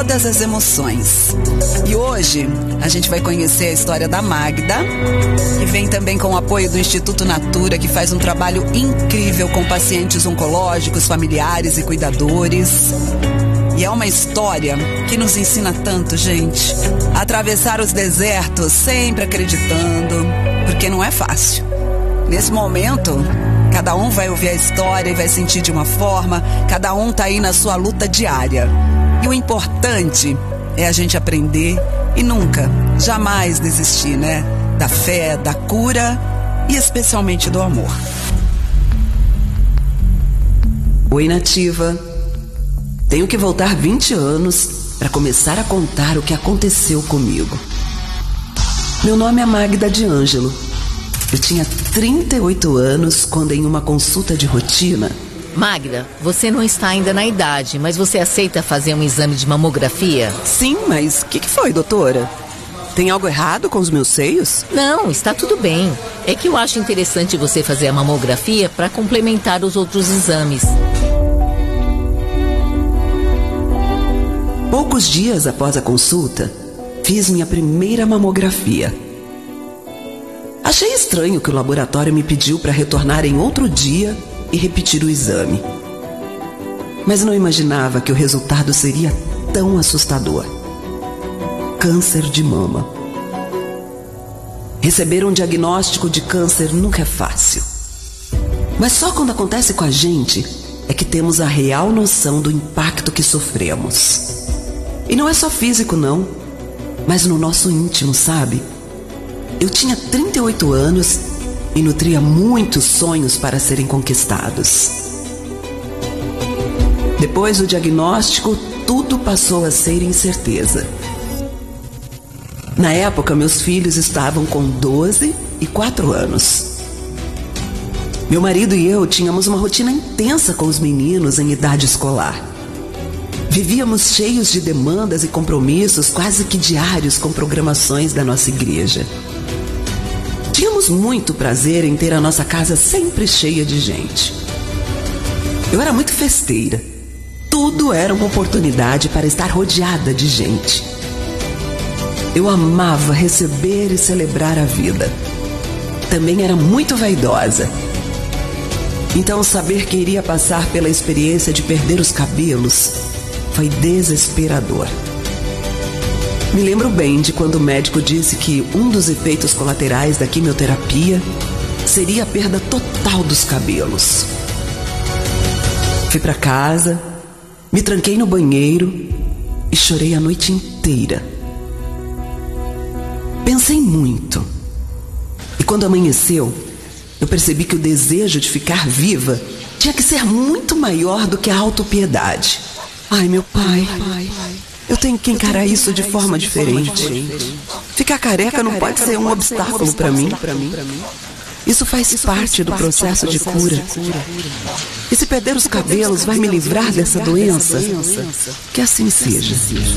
todas as emoções. E hoje a gente vai conhecer a história da Magda, que vem também com o apoio do Instituto Natura, que faz um trabalho incrível com pacientes oncológicos, familiares e cuidadores. E é uma história que nos ensina tanto, gente. A atravessar os desertos sempre acreditando, porque não é fácil. Nesse momento, cada um vai ouvir a história e vai sentir de uma forma, cada um tá aí na sua luta diária. E o importante é a gente aprender e nunca, jamais desistir, né? Da fé, da cura e especialmente do amor. Oi, Nativa. Tenho que voltar 20 anos para começar a contar o que aconteceu comigo. Meu nome é Magda de Ângelo. Eu tinha 38 anos quando, em uma consulta de rotina... Magda, você não está ainda na idade, mas você aceita fazer um exame de mamografia? Sim, mas o que foi, doutora? Tem algo errado com os meus seios? Não, está tudo bem. É que eu acho interessante você fazer a mamografia para complementar os outros exames. Poucos dias após a consulta, fiz minha primeira mamografia. Achei estranho que o laboratório me pediu para retornar em outro dia e repetir o exame. Mas não imaginava que o resultado seria tão assustador. Câncer de mama. Receber um diagnóstico de câncer nunca é fácil. Mas só quando acontece com a gente é que temos a real noção do impacto que sofremos. E não é só físico, não, mas no nosso íntimo, sabe? Eu tinha 38 anos e nutria muitos sonhos para serem conquistados. Depois do diagnóstico, tudo passou a ser incerteza. Na época, meus filhos estavam com 12 e 4 anos. Meu marido e eu tínhamos uma rotina intensa com os meninos em idade escolar. Vivíamos cheios de demandas e compromissos quase que diários com programações da nossa igreja. Tínhamos muito prazer em ter a nossa casa sempre cheia de gente. Eu era muito festeira. Tudo era uma oportunidade para estar rodeada de gente. Eu amava receber e celebrar a vida. Também era muito vaidosa. Então, saber que iria passar pela experiência de perder os cabelos foi desesperador. Me lembro bem de quando o médico disse que um dos efeitos colaterais da quimioterapia seria a perda total dos cabelos. Fui para casa, me tranquei no banheiro e chorei a noite inteira. Pensei muito. E quando amanheceu, eu percebi que o desejo de ficar viva tinha que ser muito maior do que a autopiedade. Ai, meu pai, eu tenho que encarar isso de forma diferente. Ficar careca não pode ser um obstáculo para mim. Isso faz parte do processo de cura. E se perder os cabelos vai me livrar dessa doença? Que assim seja.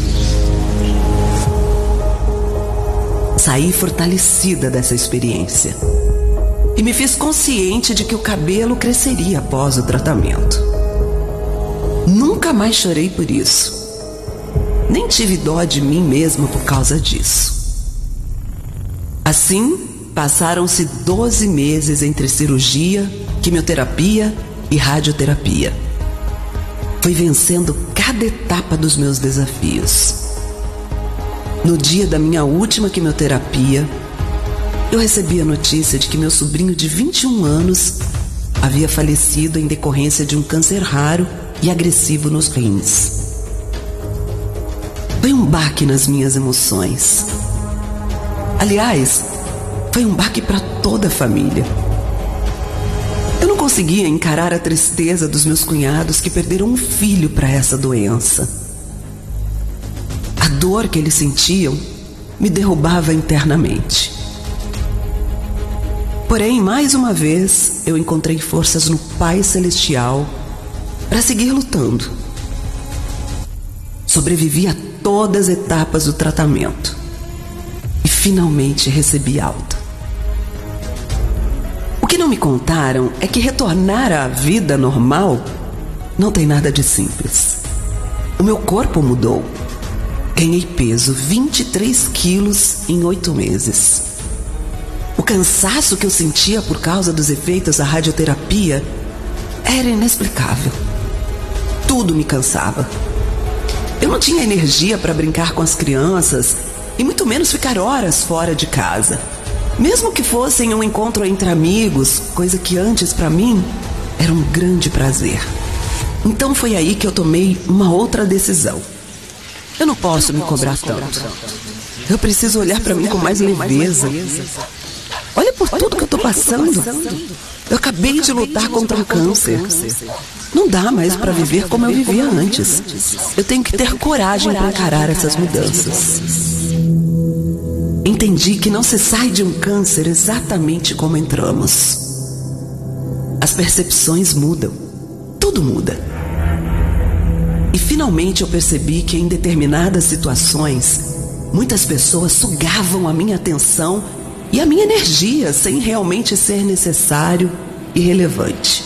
Saí fortalecida dessa experiência. E me fiz consciente de que o cabelo cresceria após o tratamento. Nunca mais chorei por isso. Nem tive dó de mim mesma por causa disso. Assim, passaram-se 12 meses entre cirurgia, quimioterapia e radioterapia. Fui vencendo cada etapa dos meus desafios. No dia da minha última quimioterapia, eu recebi a notícia de que meu sobrinho de 21 anos havia falecido em decorrência de um câncer raro e agressivo nos rins. Foi um baque nas minhas emoções. Aliás, foi um baque para toda a família. Eu não conseguia encarar a tristeza dos meus cunhados que perderam um filho para essa doença. A dor que eles sentiam me derrubava internamente. Porém, mais uma vez, eu encontrei forças no Pai Celestial para seguir lutando. Sobrevivi a todas as etapas do tratamento e finalmente recebi alta. O que não me contaram é que retornar à vida normal não tem nada de simples. O meu corpo mudou. Ganhei peso, 23 quilos em 8 meses. O cansaço que eu sentia por causa dos efeitos da radioterapia era inexplicável. Tudo me cansava. Eu não tinha energia para brincar com as crianças e muito menos ficar horas fora de casa. Mesmo que fosse em um encontro entre amigos, coisa que antes para mim era um grande prazer. Então foi aí que eu tomei uma outra decisão. Eu não posso me cobrar tanto. Eu preciso olhar para mim com mais leveza. Olha por tudo que eu tô passando. Eu acabei de lutar contra um câncer. Não dá mais para viver como eu vivia antes. Eu tenho que ter coragem para encarar essas mudanças. Entendi que não se sai de um câncer exatamente como entramos. As percepções mudam. Tudo muda. E finalmente eu percebi que em determinadas situações, muitas pessoas sugavam a minha atenção e a minha energia sem realmente ser necessário e relevante.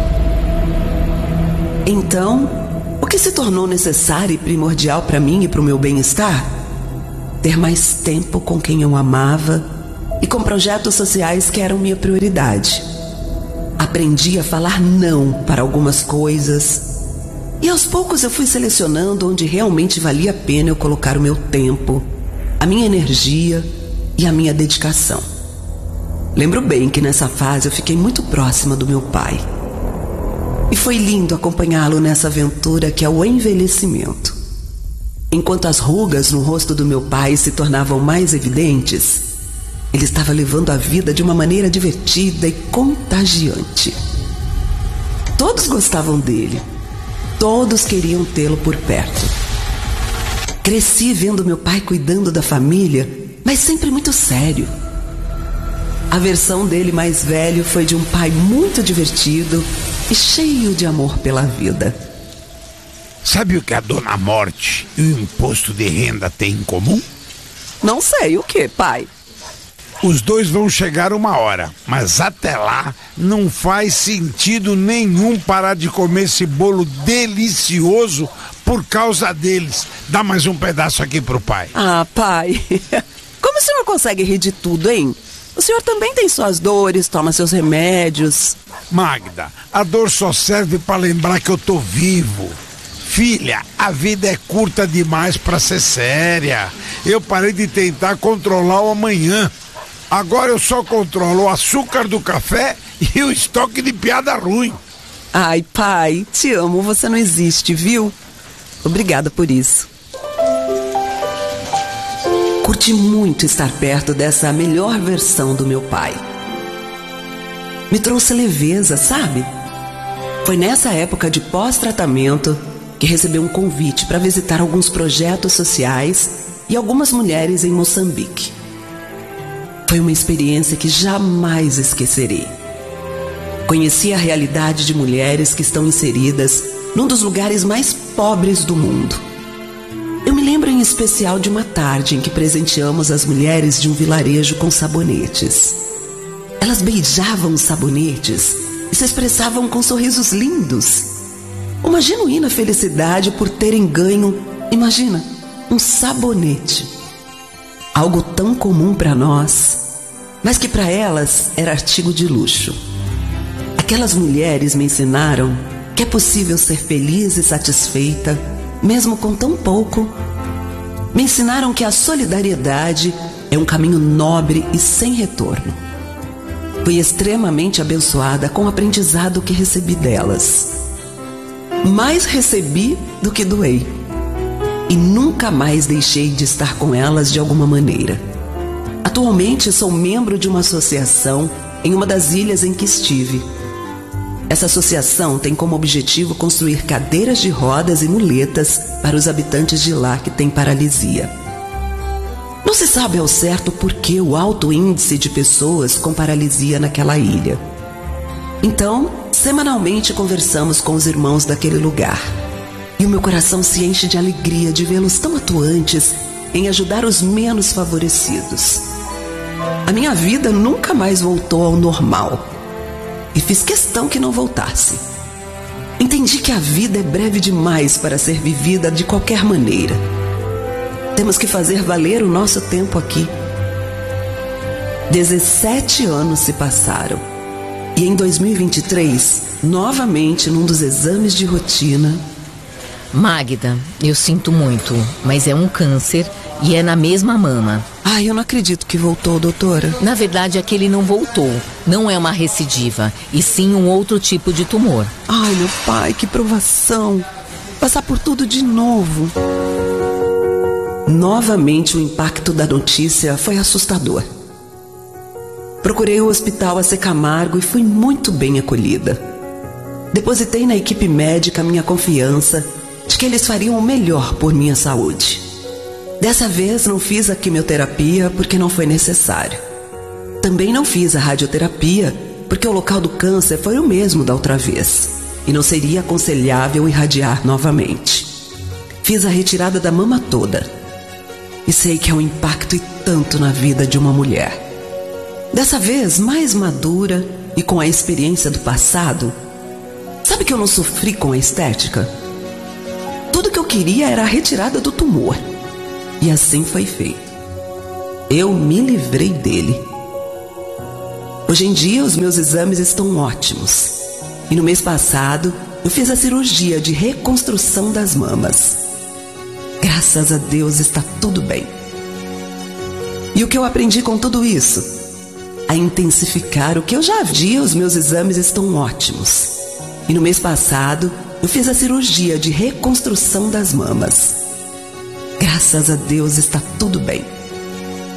Então, o que se tornou necessário e primordial para mim e para o meu bem-estar? Ter mais tempo com quem eu amava e com projetos sociais que eram minha prioridade. Aprendi a falar não para algumas coisas e aos poucos eu fui selecionando onde realmente valia a pena eu colocar o meu tempo, a minha energia e a minha dedicação. Lembro bem que nessa fase eu fiquei muito próxima do meu pai. E foi lindo acompanhá-lo nessa aventura que é o envelhecimento. Enquanto as rugas no rosto do meu pai se tornavam mais evidentes, ele estava levando a vida de uma maneira divertida e contagiante. Todos gostavam dele. Todos queriam tê-lo por perto. Cresci vendo meu pai cuidando da família, mas sempre muito sério. A versão dele mais velho foi de um pai muito divertido e cheio de amor pela vida. Sabe o que a Dona Morte e o imposto de renda têm em comum? Não sei, o que, pai? Os dois vão chegar uma hora, mas até lá não faz sentido nenhum parar de comer esse bolo delicioso por causa deles. Dá mais um pedaço aqui pro pai. Ah, pai, como o senhor consegue rir de tudo, hein? O senhor também tem suas dores, toma seus remédios. Magda, a dor só serve para lembrar que eu tô vivo. Filha, a vida é curta demais para ser séria. Eu parei de tentar controlar o amanhã. Agora eu só controlo o açúcar do café e o estoque de piada ruim. Ai, pai, te amo, você não existe, viu? Obrigada por isso. Curti muito estar perto dessa melhor versão do meu pai. Me trouxe leveza, sabe? Foi nessa época de pós-tratamento que recebi um convite para visitar alguns projetos sociais e algumas mulheres em Moçambique. Foi uma experiência que jamais esquecerei. Conheci a realidade de mulheres que estão inseridas num dos lugares mais pobres do mundo. Eu me lembro em especial de uma tarde em que presenteamos as mulheres de um vilarejo com sabonetes. Elas beijavam os sabonetes e se expressavam com sorrisos lindos. Uma genuína felicidade por terem ganho, imagina, um sabonete. Algo tão comum para nós, mas que para elas era artigo de luxo. Aquelas mulheres me ensinaram que é possível ser feliz e satisfeita, mesmo com tão pouco. Me ensinaram que a solidariedade é um caminho nobre e sem retorno. Fui extremamente abençoada com o aprendizado que recebi delas. Mais recebi do que doei. E nunca mais deixei de estar com elas de alguma maneira. Atualmente sou membro de uma associação em uma das ilhas em que estive. Essa associação tem como objetivo construir cadeiras de rodas e muletas para os habitantes de lá que têm paralisia. Não se sabe ao certo por que o alto índice de pessoas com paralisia naquela ilha. Então, semanalmente conversamos com os irmãos daquele lugar. E o meu coração se enche de alegria de vê-los tão atuantes em ajudar os menos favorecidos. A minha vida nunca mais voltou ao normal. E fiz questão que não voltasse. Entendi que a vida é breve demais para ser vivida de qualquer maneira. Temos que fazer valer o nosso tempo aqui. 17 anos se passaram. E em 2023, novamente num dos exames de rotina... Magda, eu sinto muito, mas é um câncer e é na mesma mama. Ai, eu não acredito que voltou, doutora. Na verdade, aquele não voltou. Não é uma recidiva, e sim um outro tipo de tumor. Ai, meu pai, que provação. Passar por tudo de novo. Novamente o impacto da notícia foi assustador. Procurei o hospital AC Camargo e fui muito bem acolhida. Depositei na equipe médica minha confiança de que eles fariam o melhor por minha saúde. Dessa vez não fiz a quimioterapia porque não foi necessário. Também não fiz a radioterapia porque o local do câncer foi o mesmo da outra vez e não seria aconselhável irradiar novamente. Fiz a retirada da mama toda e sei que é um impacto e tanto na vida de uma mulher. Dessa vez, mais madura e com a experiência do passado, sabe que eu não sofri com a estética? Tudo que eu queria era a retirada do tumor. E assim foi feito. Eu me livrei dele. Hoje em dia, os meus exames estão ótimos. E no mês passado, eu fiz a cirurgia de reconstrução das mamas. Graças a Deus, está tudo bem. E o que eu aprendi com tudo isso? A intensificar o que eu já havia, os meus exames estão ótimos. E no mês passado, eu fiz a cirurgia de reconstrução das mamas. Graças a Deus, está tudo bem.